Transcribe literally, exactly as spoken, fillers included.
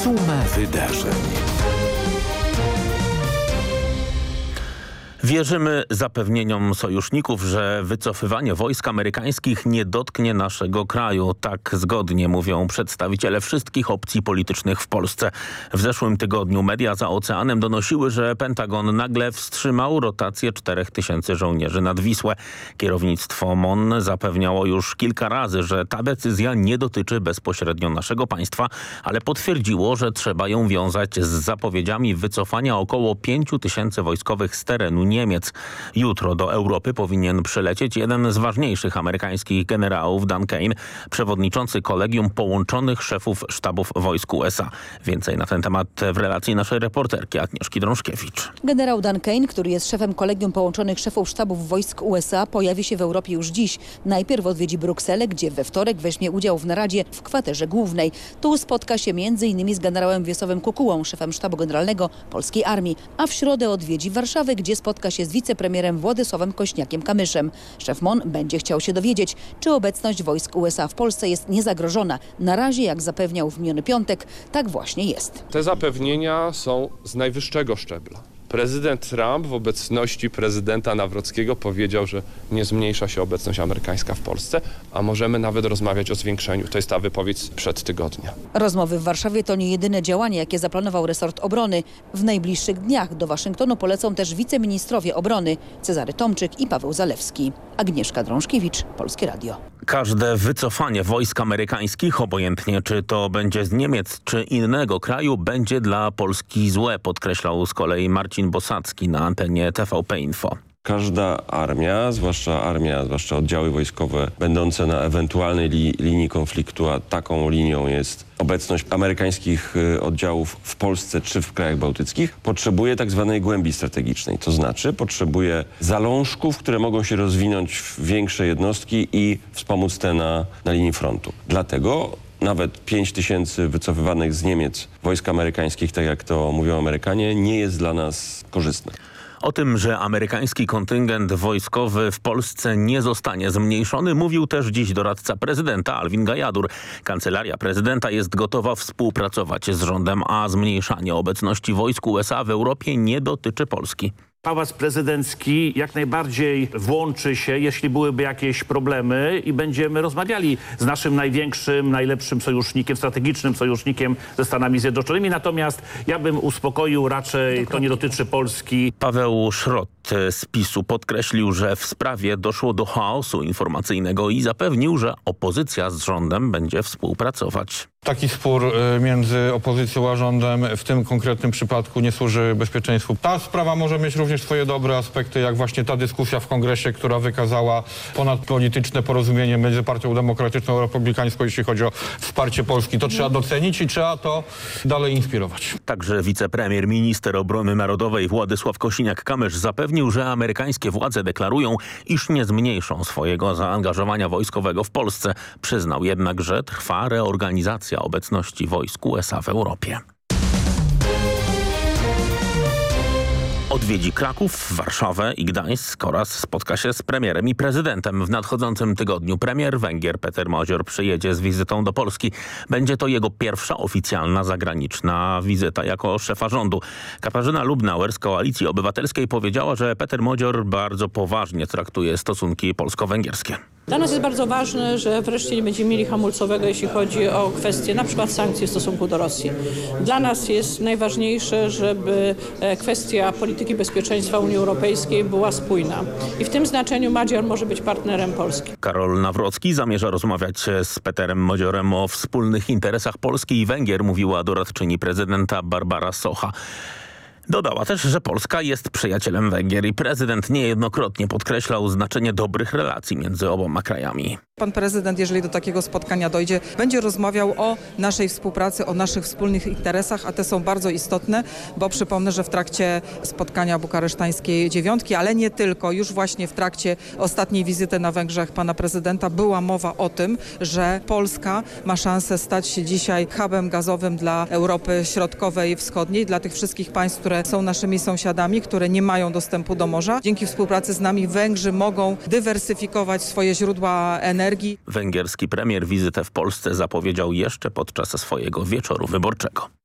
Summa wydarzeń. Wierzymy zapewnieniom sojuszników, że wycofywanie wojsk amerykańskich nie dotknie naszego kraju. Tak zgodnie mówią przedstawiciele wszystkich opcji politycznych w Polsce. W zeszłym tygodniu media za oceanem donosiły, że Pentagon nagle wstrzymał rotację czterech tysięcy żołnierzy nad Wisłę. Kierownictwo M O N zapewniało już kilka razy, że ta decyzja nie dotyczy bezpośrednio naszego państwa, ale potwierdziło, że trzeba ją wiązać z zapowiedziami wycofania około pięciu tysięcy wojskowych z terenu Niemiec. Jutro do Europy powinien przylecieć jeden z ważniejszych amerykańskich generałów, Dan Kane, przewodniczący Kolegium Połączonych Szefów Sztabów Wojsk U S A. Więcej na ten temat w relacji naszej reporterki Agnieszki Drążkiewicz. Generał Dan Kane, który jest szefem Kolegium Połączonych Szefów Sztabów Wojsk U S A, pojawi się w Europie już dziś. Najpierw odwiedzi Brukselę, gdzie we wtorek weźmie udział w naradzie w kwaterze głównej. Tu spotka się między innymi z generałem Wiesławem Kukułą, szefem Sztabu Generalnego Polskiej Armii, a w środę odwiedzi Warszawę, gdzie spotka się z wicepremierem Władysławem Kośniakiem-Kamyszem. Szef M O N będzie chciał się dowiedzieć, czy obecność wojsk U S A w Polsce jest niezagrożona. Na razie, jak zapewniał w miniony piątek, tak właśnie jest. Te zapewnienia są z najwyższego szczebla. Prezydent Trump w obecności prezydenta Nawrockiego powiedział, że nie zmniejsza się obecność amerykańska w Polsce, a możemy nawet rozmawiać o zwiększeniu. To jest ta wypowiedź sprzed tygodnia. Rozmowy w Warszawie to nie jedyne działanie, jakie zaplanował resort obrony. W najbliższych dniach do Waszyngtonu polecą też wiceministrowie obrony Cezary Tomczyk i Paweł Zalewski. Agnieszka Drążkiewicz, Polskie Radio. Każde wycofanie wojsk amerykańskich, obojętnie czy to będzie z Niemiec czy innego kraju, będzie dla Polski złe, podkreślał z kolei Marcin Bosacki na antenie T V P Info. Każda armia, zwłaszcza armia, zwłaszcza oddziały wojskowe będące na ewentualnej li, linii konfliktu, a taką linią jest obecność amerykańskich oddziałów w Polsce czy w krajach bałtyckich, potrzebuje tak zwanej głębi strategicznej. To znaczy potrzebuje zalążków, które mogą się rozwinąć w większe jednostki i wspomóc te na, na linii frontu. Dlatego nawet pięć tysięcy wycofywanych z Niemiec wojsk amerykańskich, tak jak to mówią Amerykanie, nie jest dla nas korzystne. O tym, że amerykański kontyngent wojskowy w Polsce nie zostanie zmniejszony, mówił też dziś doradca prezydenta Alvin Gajadur. Kancelaria prezydenta jest gotowa współpracować z rządem, a zmniejszanie obecności wojsk U S A w Europie nie dotyczy Polski. Pałac Prezydencki jak najbardziej włączy się, jeśli byłyby jakieś problemy i będziemy rozmawiali z naszym największym, najlepszym sojusznikiem, strategicznym sojusznikiem ze Stanami Zjednoczonymi. Natomiast ja bym uspokoił, raczej to nie dotyczy Polski. Paweł Szrot z PiSu podkreślił, że w sprawie doszło do chaosu informacyjnego i zapewnił, że opozycja z rządem będzie współpracować. Taki spór między opozycją a rządem w tym konkretnym przypadku nie służy bezpieczeństwu. Ta sprawa może mieć również swoje dobre aspekty, jak właśnie ta dyskusja w Kongresie, która wykazała ponadpolityczne porozumienie między Partią Demokratyczną a Republikańską, jeśli chodzi o wsparcie Polski. To trzeba docenić i trzeba to dalej inspirować. Także wicepremier, minister obrony narodowej Władysław Kosiniak-Kamysz zapewnił, że amerykańskie władze deklarują, iż nie zmniejszą swojego zaangażowania wojskowego w Polsce. Przyznał jednak, że trwa reorganizacja obecności wojsk U S A w Europie. Odwiedzi Kraków, Warszawę i Gdańsk oraz spotka się z premierem i prezydentem. W nadchodzącym tygodniu premier Węgier Peter Modzior przyjedzie z wizytą do Polski. Będzie to jego pierwsza oficjalna zagraniczna wizyta jako szefa rządu. Katarzyna Lubnauer z Koalicji Obywatelskiej powiedziała, że Peter Modzior bardzo poważnie traktuje stosunki polsko-węgierskie. Dla nas jest bardzo ważne, że wreszcie nie będziemy mieli hamulcowego, jeśli chodzi o kwestie na przykład sankcji w stosunku do Rosji. Dla nas jest najważniejsze, żeby kwestia polityki bezpieczeństwa Unii Europejskiej była spójna. I w tym znaczeniu Modzior może być partnerem Polski. Karol Nawrocki zamierza rozmawiać z Peterem Modziorem o wspólnych interesach Polski i Węgier, mówiła doradczyni prezydenta Barbara Socha. Dodała też, że Polska jest przyjacielem Węgier i prezydent niejednokrotnie podkreślał znaczenie dobrych relacji między oboma krajami. Pan prezydent, jeżeli do takiego spotkania dojdzie, będzie rozmawiał o naszej współpracy, o naszych wspólnych interesach, a te są bardzo istotne, bo przypomnę, że w trakcie spotkania bukaresztańskiej dziewiątki, ale nie tylko, już właśnie w trakcie ostatniej wizyty na Węgrzech pana prezydenta była mowa o tym, że Polska ma szansę stać się dzisiaj hubem gazowym dla Europy Środkowej i Wschodniej, dla tych wszystkich państw, które są naszymi sąsiadami, które nie mają dostępu do morza. Dzięki współpracy z nami Węgrzy mogą dywersyfikować swoje źródła energii. Węgierski premier wizytę w Polsce zapowiedział jeszcze podczas swojego wieczoru wyborczego.